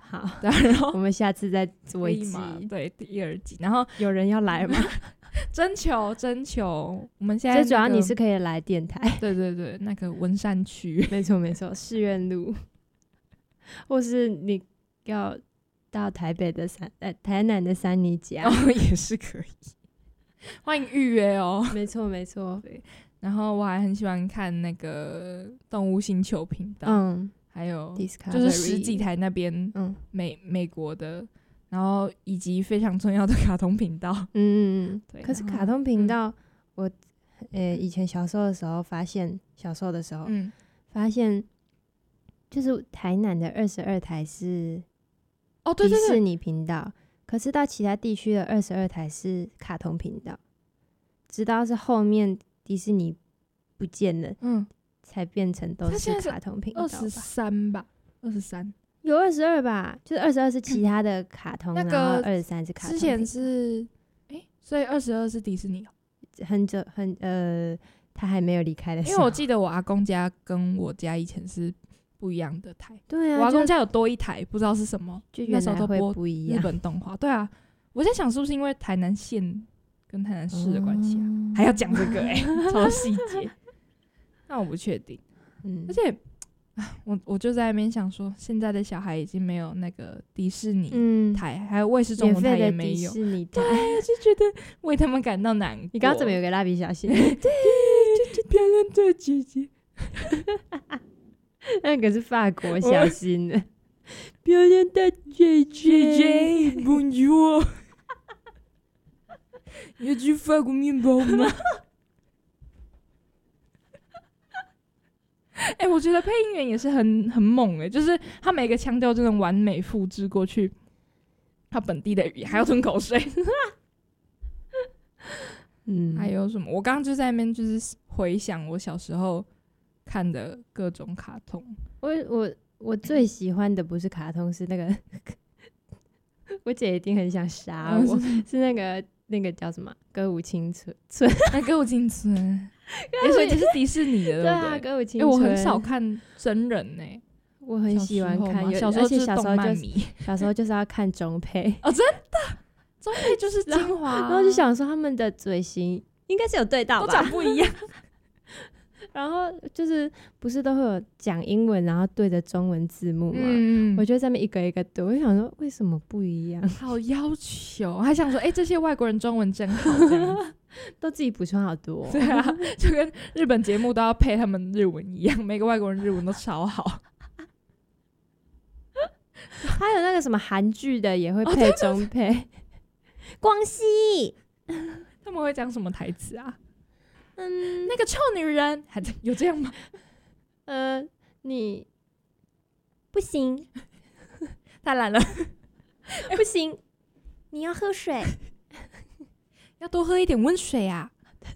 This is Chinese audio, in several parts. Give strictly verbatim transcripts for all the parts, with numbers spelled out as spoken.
好， 然后我们下次再做一集， 对，第二集。然后有人要来吗？ 征求征求，我们现在、那个、 最主要你是可以来电台， 对对对，那个文山区， 没错没错，士院路，或是你要到台北的三呃台南的三尼家， 哦也是可以，欢迎预约哦。 没错没错， 对。然后我还很喜欢看那个动物星球频道，嗯，还有就是十几台那边，嗯，美美国的，然后以及非常重要的卡通频道， 嗯嗯对。可是卡通频道，嗯、我呃以前小时候的时候发现，小时候的时候，嗯，发现就是台南的二十二台是哦对对对迪士尼频道，可是到其他地区的二十二台是卡通频道，直到是后面。迪士尼不见了，嗯，才变成都是卡通频道吧。二十三吧，二十三有二十二吧，就是二十二是其他的卡通，嗯、然后二十三是卡通。 之前是，哎、欸，所以二十二是迪士尼哦。 很久很呃，他还没有离开的时候。 因为我记得我阿公家跟我家以前是不一样的台， 对啊， 我阿公家有多一台，不知道是什么， 就那时候都播日本动画。对啊，我在想是不是因为台南县。跟台南市的关系啊，嗯、还要讲这个哎、欸，超细节。那我不确定，嗯，而且我我就在那边想说，现在的小孩已经没有那个迪士尼台，嗯、还有卫视中文台也没有， 迪士尼台， 对，就觉得为他们感到难过。 你刚刚怎么有个蜡笔小新？ 对，漂亮的姐姐， 那个是法国小新的， 漂亮的姐姐 ，Bonjour。你要吃法国面包吗？哎、欸，我觉得配音员也是很很猛哎、欸，就是他每个腔调真的完美复制过去，他本地的语言还要吞口水。嗯，还有什么？我刚刚就在那边就是回想我小时候看的各种卡通。 我我我最喜欢的不是卡通，是那个我姐一定很想杀我，嗯、是那个。那个叫什么？歌舞青春， 那歌舞青春，也所以是迪士尼的， 对啊，歌舞青春。 欸、我很少看真人呢、欸， 我很喜欢看， 小时候就是动漫迷， 小时候就是要看中配哦，真的，中配就是精华、啊然，然后就想说他们的嘴型应该是有对到吧， 都长不一样。 然后就是不是都会有讲英文，然后对着中文字幕嘛？嗯，我就在那边一个一个读，我就想说为什么不一样？ 好要求，还想说，哎、欸，这些外国人中文真好，这样都自己补充好多、哦。 对啊，就跟日本节目都要配他们日文一样，每个外国人日文都超好。 还有那个什么韩剧的也会配中配，哦、光熙他们会讲什么台词啊？嗯，那个臭女人，还有这样吗？ 呃，你不行， 太懒了， 不行，你要喝水， 要多喝一点温水啊！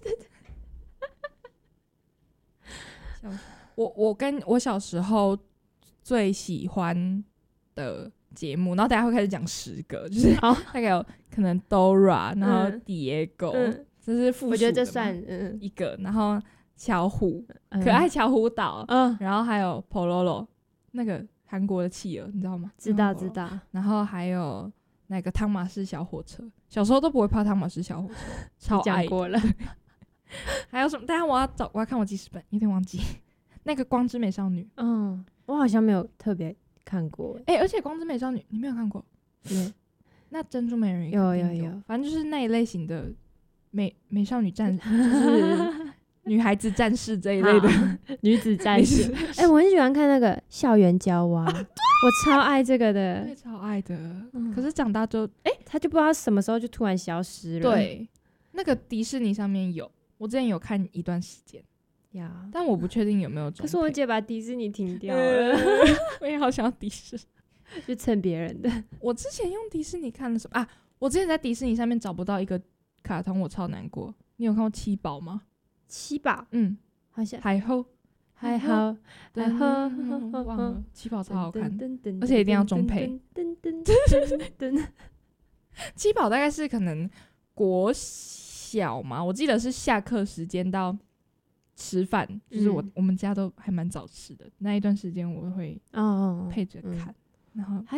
我我跟我小时候最喜欢的节目，然后大家会开始讲十个，就是大概有可能 Dora， 然后 Diego。嗯这是附属的， 我觉得这算嗯一个，然后巧虎、嗯、可爱巧虎岛，嗯，然后还有 Pololo 那个韩国的企鹅，你知道吗？ 知道知道。 然后还有那个汤马士小火车，小时候都不会怕汤马士小火车，超爱。 讲过了。 还有什么？等一下我要找，我要看我记事本，有点忘记。那个光之美少女， 嗯，我好像没有特别看过。 哎、欸，而且光之美少女你没有看过？ 对。 那珍珠美人鱼有有有， 反正就是那一类型的。美美少女战士就是女孩子战士这一类的女子战士。哎、欸，我很喜欢看那个校园娇娃，啊、我超爱这个的， 对，超爱的。嗯、可是长大就，哎、 欸，他就不知道什么时候就突然消失了。 对，那个迪士尼上面有，我之前有看一段时间呀，但我不确定有没有。 可是我姐把迪士尼停掉了， 我也好想要迪士尼， 就蹭别人的。 我之前用迪士尼看了什么啊？我之前在迪士尼上面找不到一个。卡通我超难过，你有看过七宝吗？ 七宝， 嗯， 好像海后， 海后，海后， 忘了，七宝超好看，而且一定要中配。七宝大概是可能国小嘛，我记得是下课时间到吃饭，就是我、嗯、我们家都还蛮早吃的，那一段时间我会配着看， 哦嗯、 然后。